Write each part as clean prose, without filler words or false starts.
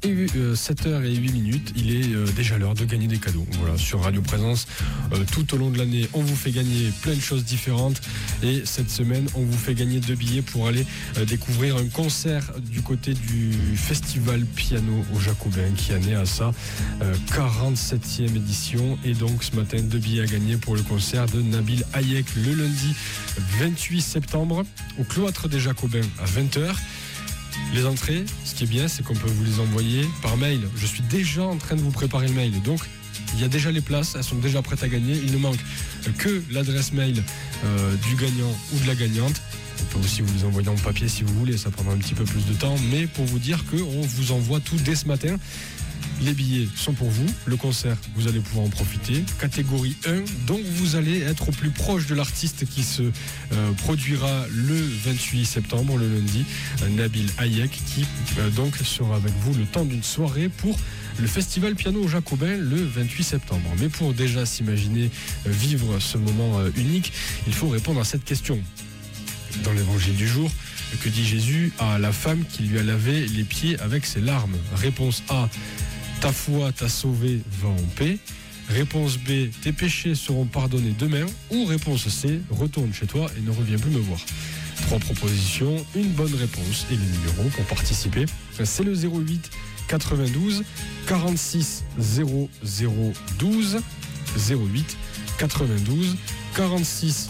7h08, il est déjà l'heure de gagner des cadeaux. Voilà, sur Radio Présence, tout au long de l'année, on vous fait gagner plein de choses différentes. Et cette semaine, on vous fait gagner 2 billets pour aller découvrir un concert du côté du Festival Piano au Jacobin, qui a né à sa 47e édition. Et donc, ce matin, 2 billets à gagner pour le concert de Nabil Hayek le lundi 28 septembre au Cloître des Jacobins à 20h. Les entrées, ce qui est bien, c'est qu'on peut vous les envoyer par mail. Je suis déjà en train de vous préparer le mail. Donc, il y a déjà les places, elles sont déjà prêtes à gagner. Il ne manque que l'adresse mail du gagnant ou de la gagnante. On peut aussi vous les envoyer en papier si vous voulez, ça prendra un petit peu plus de temps. Mais pour vous dire qu'on vous envoie tout dès ce matin. Les billets sont pour vous, le concert, vous allez pouvoir en profiter. Catégorie 1, donc vous allez être au plus proche de l'artiste qui se produira le 28 septembre, le lundi, Nabil Hayek, qui donc sera avec vous le temps d'une soirée pour le Festival Piano au Jacobin le 28 septembre. Mais pour déjà s'imaginer vivre ce moment unique, il faut répondre à cette question. Dans l'évangile du jour, que dit Jésus à la femme qui lui a lavé les pieds avec ses larmes? Réponse A, ta foi t'a sauvé, va en paix. Réponse B, tes péchés seront pardonnés demain. Ou réponse C, retourne chez toi et ne reviens plus me voir. 3 propositions, une bonne réponse et les numéros pour participer. C'est le 08 92 46 00 12 08 92 46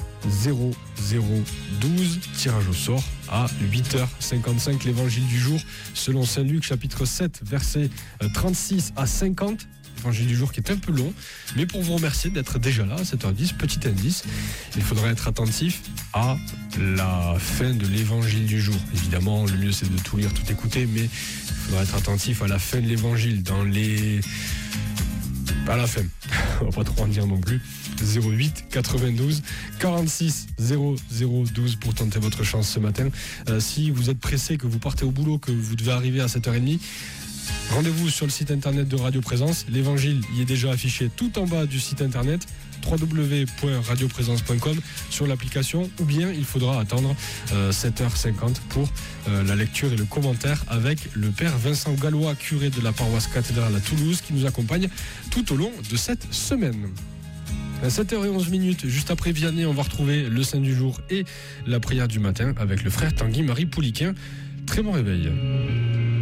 0012, tirage au sort à 8h55, l'évangile du jour selon Saint Luc chapitre 7 versets 36 à 50. L'évangile du jour qui est un peu long, mais pour vous remercier d'être déjà là à 7h10, petit indice, il faudra être attentif à la fin de l'évangile du jour. Évidemment, le mieux c'est de tout lire, tout écouter, mais il faudra être attentif à la fin de l'évangile, à la fin, on va pas trop en dire non plus. 08 92 46 00 12 pour tenter votre chance ce matin. Si vous êtes pressé, que vous partez au boulot, que vous devez arriver à 7h30, rendez-vous sur le site internet de Radio Présence. L'évangile y est déjà affiché tout en bas du site internet www.radioprésence.com sur l'application, ou bien il faudra attendre 7h50 pour la lecture et le commentaire avec le père Vincent Gallois, curé de la paroisse cathédrale à Toulouse, qui nous accompagne tout au long de cette semaine. À 7h11, juste après Vianney, on va retrouver le Saint du jour et la prière du matin avec le frère Tanguy Marie Pouliquin. Très bon réveil.